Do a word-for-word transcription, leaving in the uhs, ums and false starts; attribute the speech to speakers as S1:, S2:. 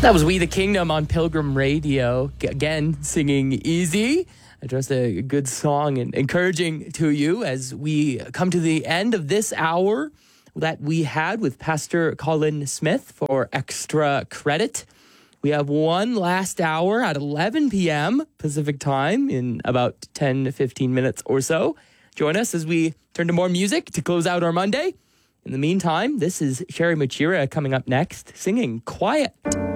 S1: That was We the Kingdom on Pilgrim Radio. G- Again, singing Easy. Just a good song and encouraging to you as we come to the end of this hour that we had with Pastor Colin Smith for Extra Credit. We have one last hour at eleven p.m. Pacific time in about ten to fifteen minutes or so. Join us as we turn to more music to close out our Monday. In the meantime, this is Sherry Machira coming up next, singing Quiet.